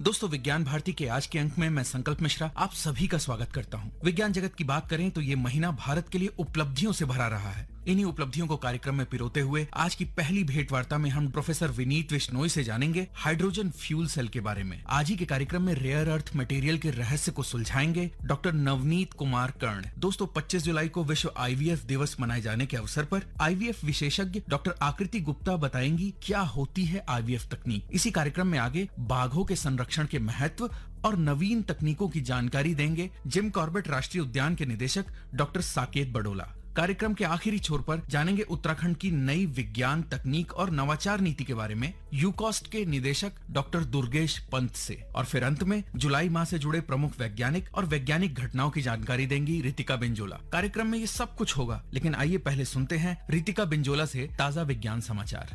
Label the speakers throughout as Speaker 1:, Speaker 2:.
Speaker 1: दोस्तों, विज्ञान भारती के आज के अंक में मैं संकल्प मिश्रा आप सभी का स्वागत करता हूं। विज्ञान जगत की बात करें तो ये महीना भारत के लिए उपलब्धियों से भरा रहा है। इन्हीं उपलब्धियों को कार्यक्रम में पिरोते हुए आज की पहली भेंट वार्ता में हम प्रोफेसर विनीत विश्नोई से जानेंगे हाइड्रोजन फ्यूल सेल के बारे में। आज ही के कार्यक्रम में रेयर अर्थ मटेरियल के रहस्य को सुलझाएंगे डॉक्टर नवनीत कुमार कर्ण। दोस्तों, 25 जुलाई को विश्व IVF दिवस मनाए जाने के अवसर पर IVF विशेषज्ञ डॉक्टर आकृति गुप्ता बताएंगी क्या होती है IVF तकनीक। इसी कार्यक्रम में आगे बाघों के संरक्षण के महत्व और नवीन तकनीकों की जानकारी देंगे जिम कॉर्बेट राष्ट्रीय उद्यान के निदेशक डॉक्टर साकेत बडोला। कार्यक्रम के आखिरी छोर पर जानेंगे उत्तराखंड की नई विज्ञान तकनीक और नवाचार नीति के बारे में यूकॉस्ट के निदेशक डॉक्टर दुर्गेश पंत से। और फिर अंत में जुलाई माह से जुड़े प्रमुख वैज्ञानिक और वैज्ञानिक घटनाओं की जानकारी देंगी रितिका बिंजोला। कार्यक्रम में ये सब कुछ होगा, लेकिन आइए पहले सुनते हैं रितिका बिंजोला से ताजा विज्ञान समाचार।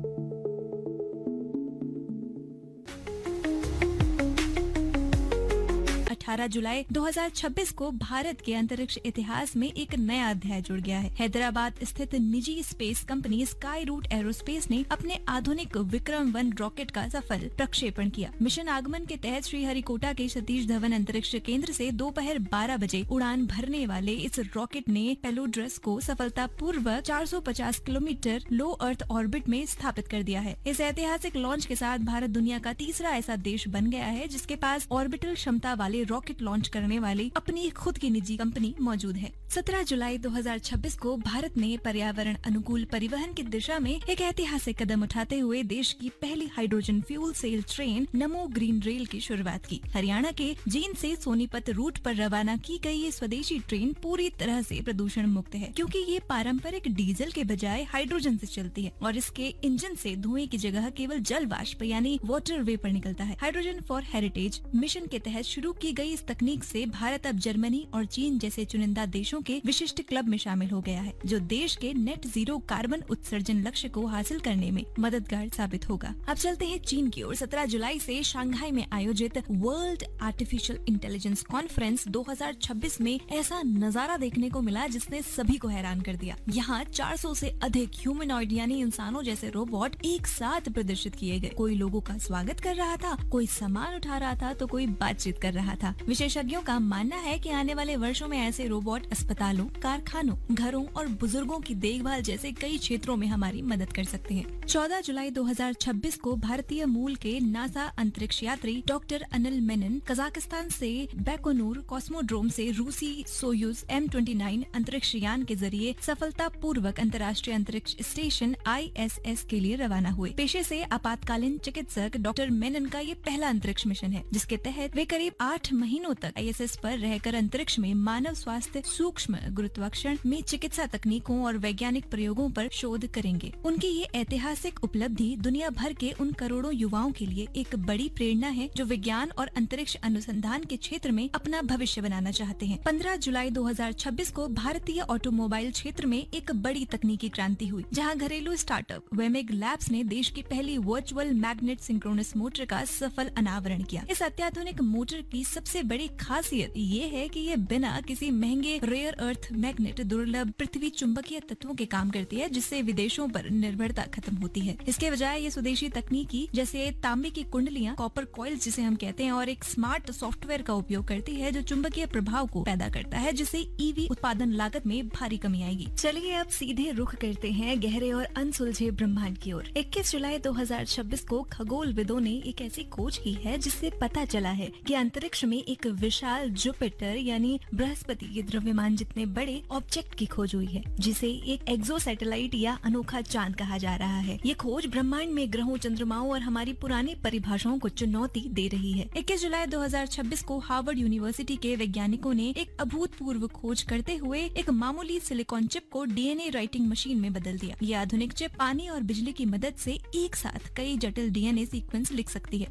Speaker 2: 18 जुलाई 2026 को भारत के अंतरिक्ष इतिहास में एक नया अध्याय जुड़ गया है। हैदराबाद स्थित निजी space company sky root aerospace ने अपने आधुनिक विक्रम-1 रॉकेट का सफल प्रक्षेपण किया। मिशन आगमन के तहत श्रीहरिकोटा के सतीश धवन अंतरिक्ष केंद्र से दोपहर 12 बजे उड़ान भरने वाले इस रॉकेट ने पेलोड्रस को सफलतापूर्वक 450 किलोमीटर लो अर्थ ऑर्बिट में स्थापित कर दिया है। इस ऐतिहासिक लॉन्च के साथ भारत दुनिया का तीसरा ऐसा देश बन गया है जिसके पास ऑर्बिटल क्षमता वाले रॉकेट लॉन्च करने वाली अपनी खुद की निजी कंपनी मौजूद है। 17 जुलाई 2026 को भारत ने पर्यावरण अनुकूल परिवहन की दिशा में एक ऐतिहासिक कदम उठाते हुए देश की पहली हाइड्रोजन फ्यूल सेल ट्रेन नमो ग्रीन रेल की शुरुआत की। हरियाणा के जींद से सोनीपत रूट पर रवाना की गई ये स्वदेशी ट्रेन पूरी तरह से प्रदूषण मुक्त है, क्योंकि ये पारंपरिक डीजल के बजाय हाइड्रोजन से चलती है और इसके इंजन से धुएं की जगह केवल जल वाष्प यानी वाटर वेपर निकलता है। हाइड्रोजन फॉर हेरिटेज मिशन के तहत शुरू की गई इस तकनीक से भारत अब जर्मनी और चीन जैसे चुनिंदा देशों के विशिष्ट क्लब में शामिल हो गया है, जो देश के नेट जीरो कार्बन उत्सर्जन लक्ष्य को हासिल करने में मददगार साबित होगा। अब चलते हैं चीन की ओर। 17 जुलाई से शंघाई में आयोजित वर्ल्ड आर्टिफिशियल इंटेलिजेंस कॉन्फ्रेंस 2026 में ऐसा नजारा देखने को मिला जिसने सभी को हैरान कर दिया। यहाँ 400 से अधिक ह्यूमनॉइड यानी इंसानों जैसे रोबोट एक साथ प्रदर्शित किए गए। कोई लोगों का स्वागत कर रहा था, कोई सामान उठा रहा था, तो कोई बातचीत कर रहा था। विशेषज्ञों का मानना है कि आने वाले वर्षों में ऐसे रोबोट अस्पतालों, कारखानों, घरों और बुजुर्गों की देखभाल जैसे कई क्षेत्रों में हमारी मदद कर सकते हैं। 14 जुलाई 2026 को भारतीय मूल के नासा अंतरिक्ष यात्री डॉक्टर अनिल मेनन कजाकिस्तान से बैकोनूर कॉस्मोड्रोम से रूसी सोयूज M29 अंतरिक्ष यान के जरिए सफलतापूर्वक अंतर्राष्ट्रीय अंतरिक्ष स्टेशन ISS के लिए रवाना हुए। पेशे से आपातकालीन चिकित्सक डॉक्टर मेनन का ये पहला अंतरिक्ष मिशन है, जिसके तहत वे करीब 8 महीनों तक ISS पर रहकर अंतरिक्ष में मानव स्वास्थ्य, सूक्ष्म गुरुत्वाकर्षण में चिकित्सा तकनीकों और वैज्ञानिक प्रयोगों पर शोध करेंगे। उनकी ये ऐतिहासिक उपलब्धि दुनिया भर के उन करोड़ों युवाओं के लिए एक बड़ी प्रेरणा है जो विज्ञान और अंतरिक्ष अनुसंधान के क्षेत्र में अपना भविष्य बनाना चाहते हैं। 15 जुलाई 2026 को भारतीय ऑटोमोबाइल क्षेत्र में एक बड़ी तकनीकी क्रांति हुई, जहां घरेलू स्टार्टअप वेमेग लैब्स ने देश की पहली वर्चुअल मैग्नेट सिंक्रोनस मोटर का सफल अनावरण किया। इस अत्याधुनिक मोटर की सबसे बड़ी खासियत ये है कि ये बिना किसी महंगे रेयर अर्थ मैग्नेट दुर्लभ पृथ्वी चुंबकीय तत्वों के काम करती है, जिससे विदेशों पर निर्भरता खत्म होती है। इसके बजाय ये स्वदेशी तकनीकी जैसे तांबे की कुंडलियां, कॉपर कॉइल्स जिसे हम कहते हैं, और एक स्मार्ट सॉफ्टवेयर का उपयोग करती है जो चुंबकीय प्रभाव को पैदा करता है, जिससे EV उत्पादन लागत में भारी कमी आएगी। चलिए अब सीधे रुख करते हैं गहरे और अनसुलझे ब्रह्मांड की ओर। 21 जुलाई 2026 को खगोलविदों ने एक ऐसी खोज की है जिससे पता चला है कि अंतरिक्ष में एक विशाल जुपिटर यानी बृहस्पति के द्रव्यमान जितने बड़े ऑब्जेक्ट की खोज हुई है, जिसे एक एक्सो सैटेलाइट या अनोखा चांद कहा जा रहा है। ये खोज ब्रह्मांड में ग्रहों, चंद्रमाओं और हमारी पुरानी परिभाषाओं को चुनौती दे रही है। 21 जुलाई 2026 को हार्वर्ड यूनिवर्सिटी के वैज्ञानिकों ने एक अभूतपूर्व खोज करते हुए एक मामूली सिलिकॉन चिप को DNA राइटिंग मशीन में बदल दिया। ये आधुनिक चिप पानी और बिजली की मदद से एक साथ कई जटिल DNA सीक्वेंस लिख सकती है।